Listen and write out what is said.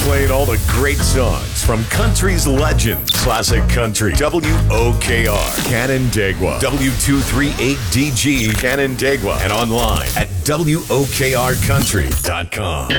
playing all the great songs from country's legends. Classic Country. WOKR. Canandaigua. W238DG Canandaigua. And online at WOKRCountry.com.